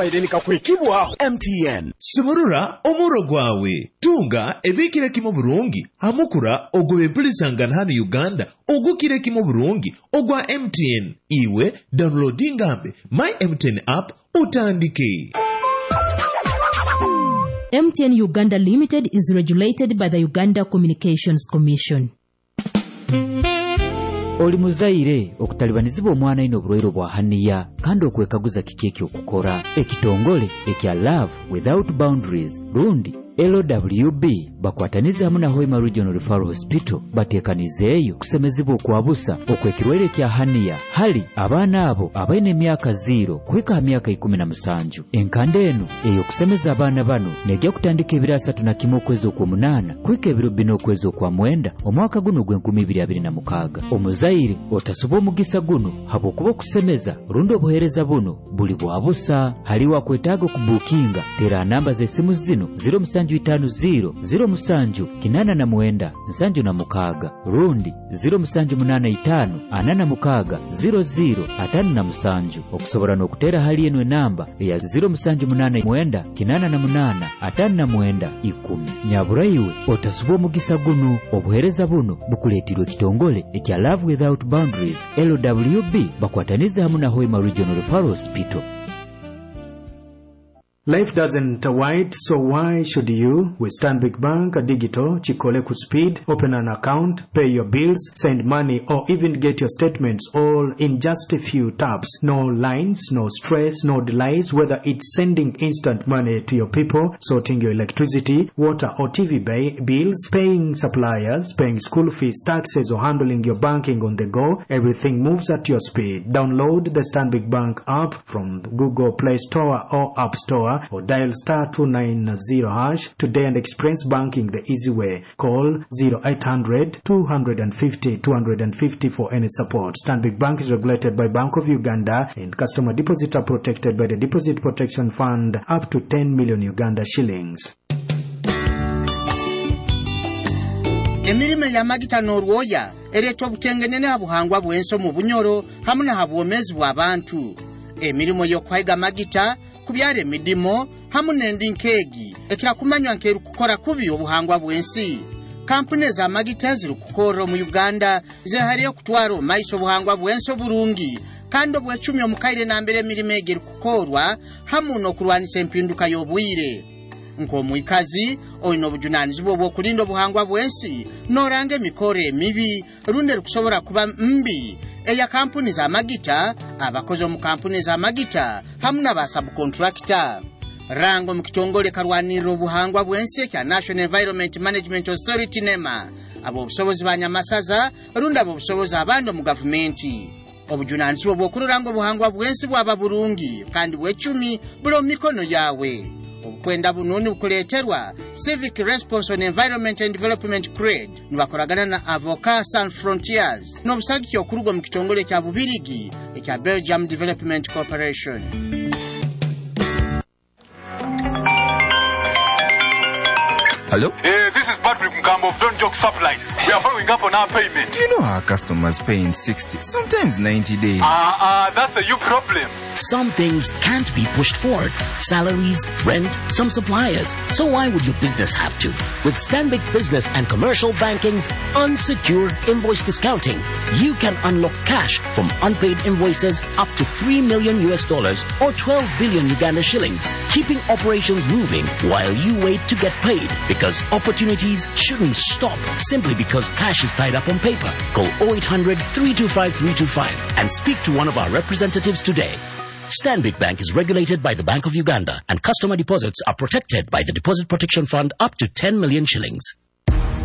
mobile nikakwekibwaho. MTN Simurura omuro gwawe tunga ebikire kimo burungi hamukura ogwe bulisangana hano Uganda ogukire kimo burungi ogwa MTN iwe downloading ambe my MTN app utandike. MTN Uganda Limited is regulated by the Uganda Communications Commission. Oli muzaire okutalibanizibwa omwana ino obulwaire bwa haniya kandi okwekaguza kiki okukora ekitongole ekya Love Without Boundaries lundi LWB bakwataniza hamwe na Hoima Regional Referral Hospital batekanizeeyo kusemezibwa okwabusa okwekirwaire kya haniya hali abaana abo abaine emyaka 0 kuhika myaka 17. Enkande eno eyo kusemeza abaana bano nejja kutandika ebiro 31 okwezi okwomunana kuhika ebiro 4 okwezi okwamwenda omwaka guno gw'2026. Omuzaire otasuba omugisa guno habwokuba okusemeza rundo obuheereza buno buli bwabusa. Haliwa kwetaaga okubuukinga tera namba z'essimu zino 0750-889-76 rundi 0785-86-00-57 okusobora n'okutera hali eno enamba eya 0789-889-59-10. Nyabura iwe otasuba omugisa guno obuheereza buno bukuleetirwa ekitongole ekya Love Without Boundaries LWB bakwataniza hamwe na Hoima Regional Referral Hospital. Life doesn't wait, so why should you? With Stanbic Bank Digital, Chikole ku speed, open an account, pay your bills, send money, or even get your statements all in just a few taps. No lines, no stress, no delays, whether it's sending instant money to your people, sorting your electricity, water or TV bills, paying suppliers, paying school fees, taxes, or handling your banking on the go. Everything moves at your speed. Download the Stanbic Bank app from Google Play Store or App Store, or dial *290# today and experience banking the easy way. Call 0800-250-250 for any support. Stanbic Bank is regulated by Bank of Uganda, and customer deposits are protected by the Deposit Protection Fund up to 10 million Uganda shillings. Emirime ya magita n'orwoya ereetwa obutengenene habuhangwa bw'enso mu bunyoro hamu na habwomezi bw'abantu. Emirimo y'okwayiga magita kubyare midimo hamu n'endinkeegi ekira kumanywa nkeru kukora kubi obuhangwa bw'ensi. Kampuni za magita ziri kukora mu Uganda zehariyo okutwara omaiso obuhangwa bw'ensi obulungi kandi obw'ecumi omukaire nambere emirimo egiri kukorwa hamu n'okulwanisa empinduka y'obwire. Nk'omwikazi olina obujunaanizibwa obw'okulinda obuhangwa bw'ensi n'oranga emikoro emibi rundi erikusobora kuba mbi eya kampuni za magita, abakozi mu kampuni za magita hamu n'aba subcontractor. Rango mu kitongole karwanirira obuhangwa bw'ensi kya National Environment Management Authority NEMA, abobusobozi banyamasaza rundi abobusobozi abandi mu gavumenti. Obujunaanizibwa bw'okulanga obuhangwa bw'ensi bwaba bulungi kandi bw'ecumi buli mu mikono yawe. Obukwenda bunoni bukuleeterwa Civic Response on Environment and Development Crade nibakoragana na Avocat Sans Frontiers n'obusagiki okuruga mu kitongole kya Bubirigi ekya Belgium Development Corporation. Hello? This is Patrick Mkambo of Don't Joke Supplies. We are following up on our payment. You know our customers pay in 60, sometimes 90 days. That's a you problem. Some things can't be pushed forward. Salaries, rent, some suppliers. So why would your business have to? With Stanbic Business and Commercial Banking's unsecured invoice discounting, you can unlock cash from unpaid invoices up to $3 million or 12 billion Uganda shillings, keeping operations moving while you wait to get paid. Because opportunities shouldn't stop simply because cash is tied up on paper. Call 0800-325-325 and speak to one of our representatives today. Stanbic Bank is regulated by the Bank of Uganda, and customer deposits are protected by the Deposit Protection Fund up to 10 million shillings.